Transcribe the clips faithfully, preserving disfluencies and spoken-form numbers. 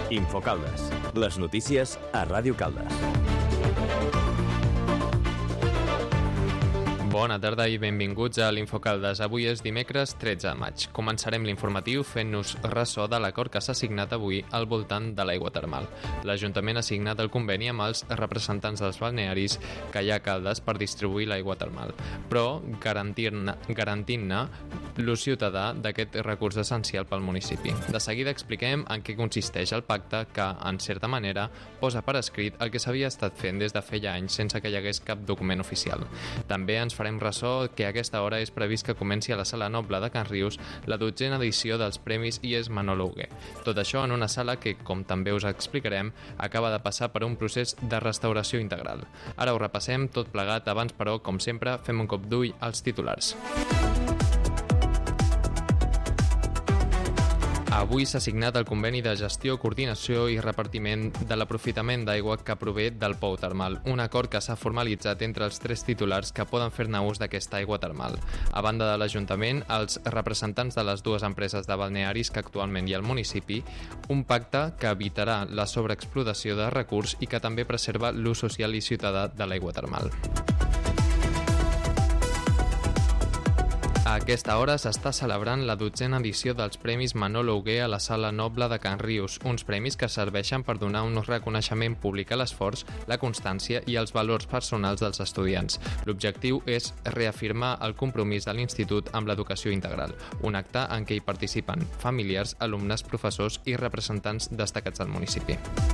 Infocaldes. Les notícies a Ràdio Caldes. Bona tarda i benvinguts a l'Infocaldes. Avui és dimecres tretze de maig. Començarem l'informatiu fent-nos ressò de l'acord que s'ha signat avui al voltant de l'aigua termal. L'Ajuntament ha signat el conveni amb els representants dels balnearis que hi ha a Caldes per distribuir l'aigua termal, però garantint-ne garantint l'ús ciutadà d'aquest recurs essencial pel municipi. De seguida expliquem en què consisteix el pacte que, en certa manera, posa per escrit el que s'havia estat fent des de feia anys sense que hi hagués cap document oficial. També ens farem ressò que a aquesta hora és previst que comenci a la Sala Noble de Can Rius la dotzena edició dels Premis I E S Manolo Hugué. Tot això en una sala que, com també us explicarem, acaba de passar per un procés de restauració integral. Ara ho repassem tot plegat, abans però, com sempre, fem un cop d'ull als titulars. Avui s'ha signat el conveni de gestió, coordinació i repartiment de l'aprofitament d'aigua que prové del pou termal, un acord que s'ha formalitzat entre els tres titulars que poden fer-ne ús d'aquesta aigua termal. A banda de l'Ajuntament, els representants de les dues empreses de balnearis que actualment hi ha al municipi, un pacte que evitarà la sobreexplotació de recurs i que també preserva l'ús social i ciutadà de l'aigua termal. A aquesta hora s'està celebrant la dotzena edició dels Premis Manolo Hugué a la Sala Noble de Can Rius, uns premis que serveixen per donar un reconeixement públic a l'esforç, la constància i els valors personals dels estudiants. L'objectiu és reafirmar el compromís de l'Institut amb l'educació integral, un acte en què hi participen familiars, alumnes, professors i representants destacats del municipi.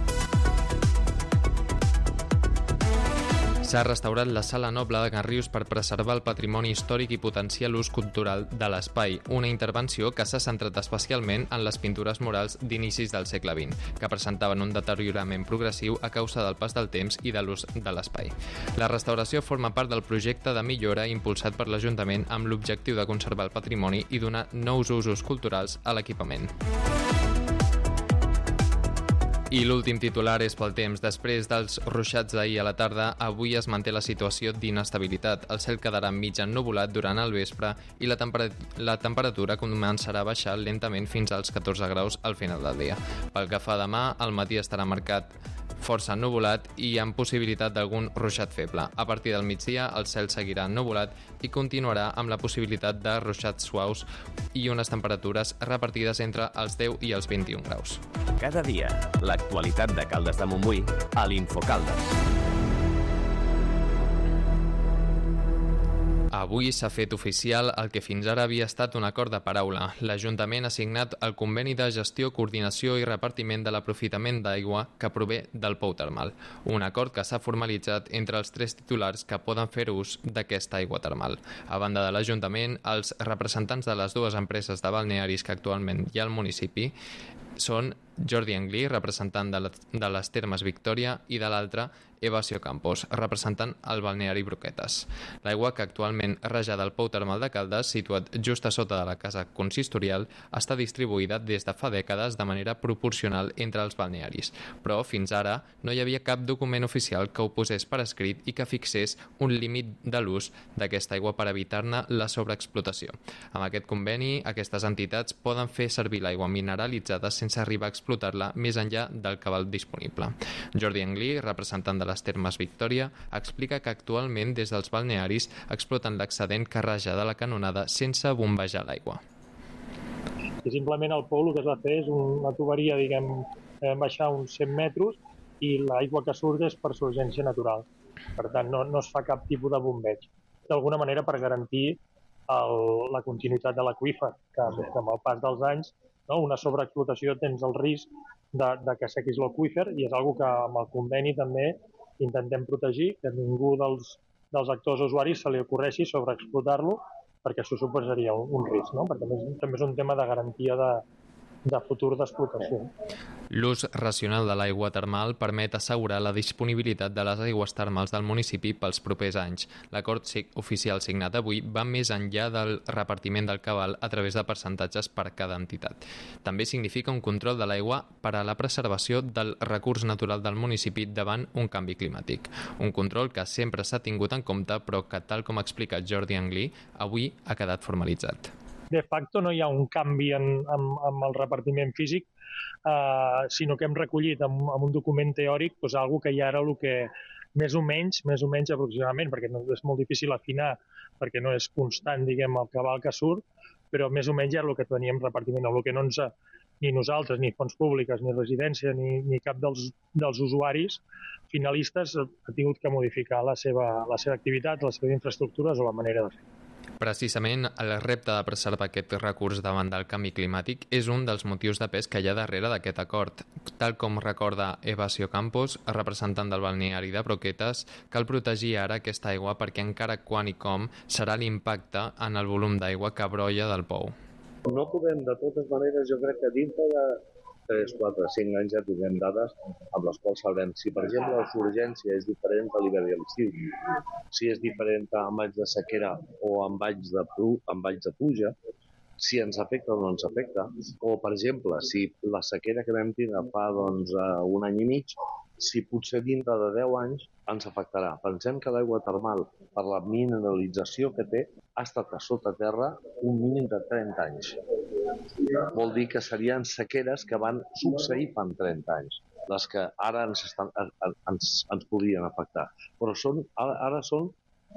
S'ha restaurat la Sala Noble de Can Rius per preservar el patrimoni històric i potenciar l'ús cultural de l'espai, una intervenció que s'ha centrat especialment en les pintures murals d'inicis del segle vint, que presentaven un deteriorament progressiu a causa del pas del temps i de l'ús de l'espai. La restauració forma part del projecte de millora impulsat per l'Ajuntament amb l'objectiu de conservar el patrimoni i donar nous usos culturals a l'equipament. I l'últim titular és pel temps. Després dels ruixats d'ahir a la tarda, avui es manté la situació d'inestabilitat. El cel quedarà mig ennuvolat durant el vespre i la, temper la temperatura començarà a baixar lentament fins als catorze graus al final del dia. Pel que fa a demà, el matí estarà marcat força ennuvolat i amb possibilitat d'algun ruixat feble. A partir del migdia, el cel seguirà ennuvolat i continuarà amb la possibilitat de ruixats suaus i unes temperatures repartides entre els deu i els vint-i-un graus. Cada dia, l'actualitat de Caldes de Montbui a l'Infocaldes. Avui s'ha fet oficial el que fins ara havia estat un acord de paraula. L'Ajuntament ha signat el conveni de gestió, coordinació i repartiment de l'aprofitament d'aigua que prové del pou termal. Un acord que s'ha formalitzat entre els tres titulars que poden fer ús d'aquesta aigua termal. A banda de l'Ajuntament, els representants de les dues empreses de balnearis que actualment hi ha al municipi són Jordi Anglí, representant de, la, de les Termes Victòria, i de l'altre, Evasio Campos, representant el balneari Broquetes. L'aigua que actualment raja del pou termal de Caldes, situat just a sota de la casa consistorial, està distribuïda des de fa dècades de manera proporcional entre els balnearis, però fins ara no hi havia cap document oficial que ho posés per escrit i que fixés un límit de l'ús d'aquesta aigua per evitar-ne la sobreexplotació. Amb aquest conveni, aquestes entitats poden fer servir l'aigua mineralitzada sense arribar a explotar-la més enllà del cabal disponible. Jordi Anglí, representant de les Termes Victòria, explica que actualment des dels balnearis exploten l'excedent que raja de la canonada sense bombejar l'aigua. I simplement el pou el que es va fer és una tuberia, diguem, baixar uns cent metres i l'aigua que surt és per surgència natural. Per tant, no, no es fa cap tipus de bombeig. D'alguna manera per garantir el, la continuïtat de l'aqüífer, que, que amb el pas dels anys, no, una sobreexplotació tens el risc de, de que sequis l'aqüífer i és una cosa que amb el conveni també intentem protegir, que ningú dels, dels actors usuaris se li ocorreixi sobreexplotar-lo perquè això suposaria un, un risc, no? Perquè també és, també és un tema de garantia de, de futur d'explotació. L'ús racional de l'aigua termal permet assegurar la disponibilitat de les aigües termals del municipi pels propers anys. L'acord oficial signat avui va més enllà del repartiment del cabal a través de percentatges per cada entitat. També significa un control de l'aigua per a la preservació del recurs natural del municipi davant un canvi climàtic. Un control que sempre s'ha tingut en compte però que, tal com ha explicat Jordi Anglí, avui ha quedat formalitzat. de facto no hi ha un canvi en, en, en el repartiment físic, eh, sinó que hem recollit en, en un document teòric doncs, alguna que ja era el que més o menys, més o menys aproximadament, perquè no, és molt difícil afinar, perquè no és constant, diguem, el cabal que surt, però més o menys ja era el que teníem repartiment, el que no ens, ni nosaltres, ni fonts públiques, ni residència, ni, ni cap dels, dels usuaris finalistes ha tingut que modificar la seva, la seva activitat, les seves infraestructures o la manera de fer. Precisament, el repte de preservar aquest recurs davant del canvi climàtic és un dels motius de pes que hi ha darrere d'aquest acord. Tal com recorda Evasio Campos, representant del balneari de Broquetes, cal protegir ara aquesta aigua perquè encara quan i com serà l'impacte en el volum d'aigua que brolla del pou. No podem, de totes maneres, jo crec que dintre de tres, quatre, cinc anys ja tindrem dades amb les quals sabrem si, per exemple, la urgència és diferent a l'hivern i a l'estiu, si és diferent amb anys de sequera o amb anys de, amb anys de pluja, si ens afecta o no ens afecta, o, per exemple, si la sequera que vam tindre fa doncs, un any i mig, si potser dintre de deu anys ens afectarà. Pensem que l'aigua termal, per la mineralització que té, ha estat a sota terra un mínim de trenta anys. Vol dir que serien sequeres que van succeir fa trenta anys, les que ara ens, estan, ens, ens podrien afectar. Però són, ara, ara són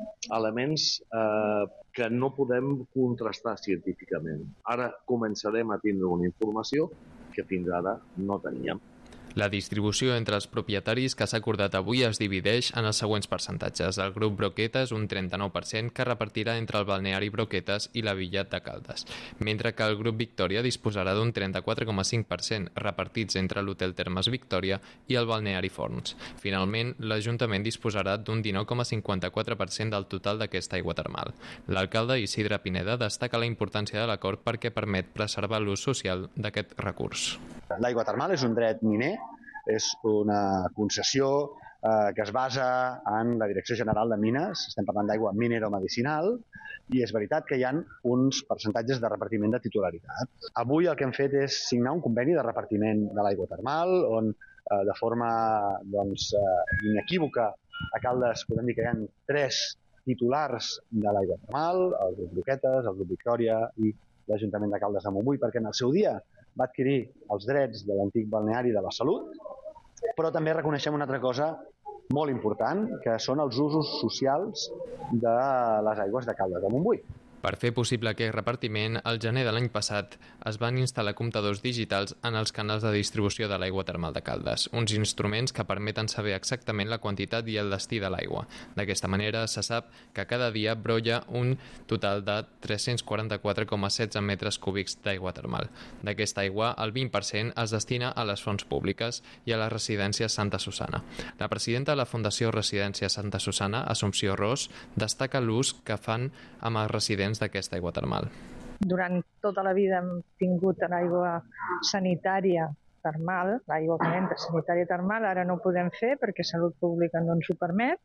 elements eh, que no podem contrastar científicament. Ara començarem a tindre una informació que fins ara no teníem. La distribució entre els propietaris que s'ha acordat avui es divideix en els següents percentatges. El grup Broquetes, un trenta-nou per cent, que repartirà entre el balneari Broquetes i la Villat de Caldes, mentre que el grup Victòria disposarà d'un trenta-quatre coma cinc per cent, repartits entre l'Hotel Termes Victòria i el balneari Forns. Finalment, l'Ajuntament disposarà d'un dinou coma cinquanta-quatre per cent del total d'aquesta aigua termal. L'alcalde Isidre Pineda destaca la importància de l'acord perquè permet preservar l'ús social d'aquest recurs. L'aigua termal és un dret miner, és una concessió eh, que es basa en la Direcció General de Mines, estem parlant d'aigua mineromedicinal, i és veritat que hi ha uns percentatges de repartiment de titularitat. Avui el que hem fet és signar un conveni de repartiment de l'aigua termal, on eh, de forma doncs, eh, inequívoca a Caldes podem dir que hi ha tres titulars de l'aigua termal, el grup Broquetes, el grup Victòria i l'Ajuntament de Caldes de Montbui, perquè en el seu dia va adquirir els drets de l'antic balneari de la Salut, però també reconeixem una altra cosa molt important, que són els usos socials de les aigües de Caldes de Montbui. Per fer possible aquest repartiment, al gener de l'any passat es van instal·lar comptadors digitals en els canals de distribució de l'aigua termal de Caldes, uns instruments que permeten saber exactament la quantitat i el destí de l'aigua. D'aquesta manera, se sap que cada dia brolla un total de tres-cents quaranta-quatre coma setze metres cúbics d'aigua termal. D'aquesta aigua, el vint per cent es destina a les fonts públiques i a la residència Santa Susana. La presidenta de la Fundació Residència Santa Susana, Assumpció Ros, destaca l'ús que fan amb els residents d'aquesta aigua termal. Durant tota la vida hem tingut l'aigua sanitària termal, l'aigua calenta sanitària termal, ara no ho podem fer perquè Salut Pública no ens ho permet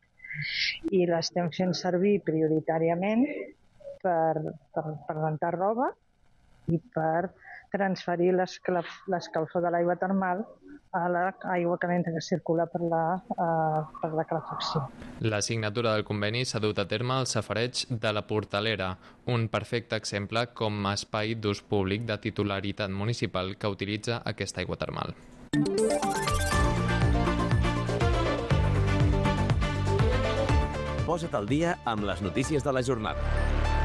i l'estem fent servir prioritàriament per, per, per rentar roba i per transferir l'escalfor de l'aigua termal a l'aigua calenta que circula per la, uh, per la calefacció. La signatura del conveni s'ha dut a terme al safareig de la Portalera, un perfecte exemple com a espai d'ús públic de titularitat municipal que utilitza aquesta aigua termal. Posa't al dia amb les notícies de la jornada.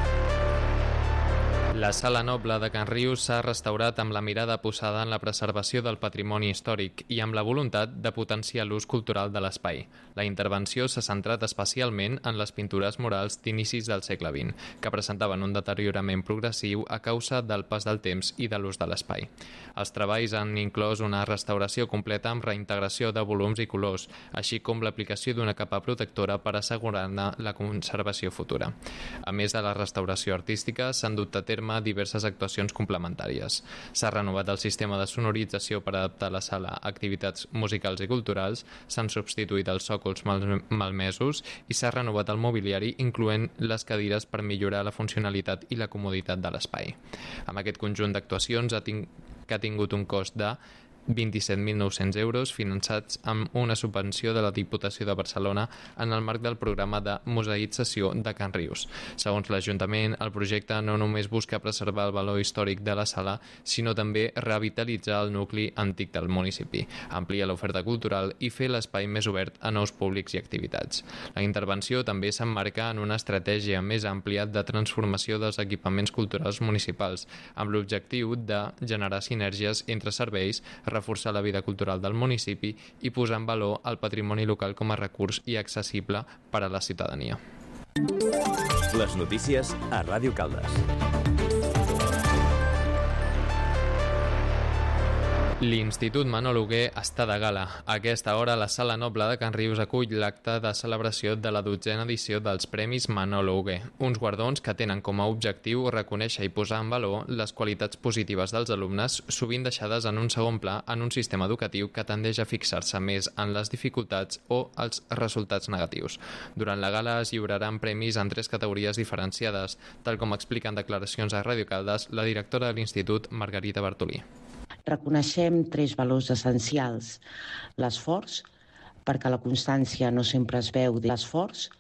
La Sala Noble de Can Rius s'ha restaurat amb la mirada posada en la preservació del patrimoni històric i amb la voluntat de potenciar l'ús cultural de l'espai. La intervenció s'ha centrat especialment en les pintures murals d'inicis del segle vint, que presentaven un deteriorament progressiu a causa del pas del temps i de l'ús de l'espai. Els treballs han inclòs una restauració completa amb reintegració de volums i colors, així com l'aplicació d'una capa protectora per assegurar-ne la conservació futura. A més de la restauració artística, s'han dut a terme diverses actuacions complementàries. S'ha renovat el sistema de sonorització per adaptar la sala a activitats musicals i culturals, s'han substituït els sòcols mal malmesos i s'ha renovat el mobiliari, incloent les cadires per millorar la funcionalitat i la comoditat de l'espai. Amb aquest conjunt d'actuacions ha ting que ha tingut un cost de vint-i-set mil nou-cents euros finançats amb una subvenció de la Diputació de Barcelona en el marc del programa de museïtzació de Can Rius. Segons l'Ajuntament, el projecte no només busca preservar el valor històric de la sala, sinó també revitalitzar el nucli antic del municipi, ampliar l'oferta cultural i fer l'espai més obert a nous públics i activitats. La intervenció també s'emmarca en una estratègia més àmplia de transformació dels equipaments culturals municipals, amb l'objectiu de generar sinergies entre serveis, reforçar la vida cultural del municipi i posar en valor el patrimoni local com a recurs i accessible per a la ciutadania. Les notícies a Ràdio Caldes. L'Institut Manol Hugué està de gala. A aquesta hora, la Sala Noble de Can Rius acull l'acte de celebració de la dotzena edició dels Premis Manol Hugué, uns guardons que tenen com a objectiu reconèixer i posar en valor les qualitats positives dels alumnes, sovint deixades en un segon pla en un sistema educatiu que tendeix a fixar-se més en les dificultats o els resultats negatius. Durant la gala es lliuraran premis en tres categories diferenciades, tal com explica en declaracions a Ràdio Caldes la directora de l'Institut, Margarita Bartolí. Reconeixem tres valors essencials. L'esforç, perquè la constància no sempre es veu. L'esforç,